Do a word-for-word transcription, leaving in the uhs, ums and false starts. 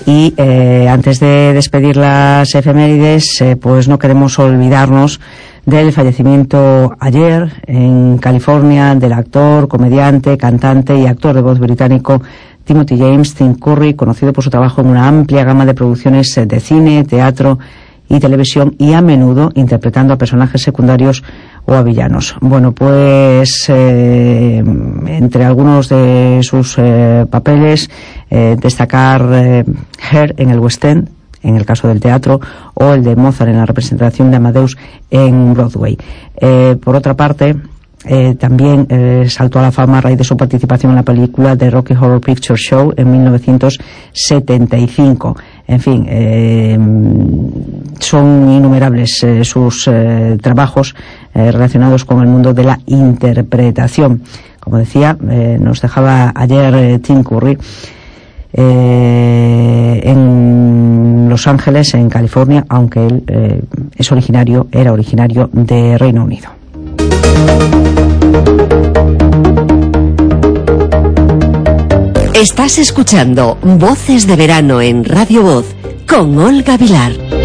Y eh, antes de despedir las efemérides, eh, pues no queremos olvidarnos del fallecimiento ayer en California del actor, comediante, cantante y actor de voz británico Timothy James Tim Curry, conocido por su trabajo en una amplia gama de producciones de cine, teatro y televisión, y a menudo interpretando a personajes secundarios o a villanos. Bueno, pues eh, entre algunos de sus eh, papeles, eh, destacar eh, Hair en el West End, en el caso del teatro, o el de Mozart en la representación de Amadeus en Broadway. Eh, por otra parte, eh, también eh, saltó a la fama a raíz de su participación en la película The Rocky Horror Picture Show en mil novecientos setenta y cinco. En fin, eh, son innumerables eh, sus eh, trabajos eh, relacionados con el mundo de la interpretación. Como decía, eh, nos dejaba ayer eh, Tim Curry eh, en Los Ángeles, en California, aunque él eh, es originario, era originario de Reino Unido. Estás escuchando Voces de Verano en Radio Voz con Olga Vilar.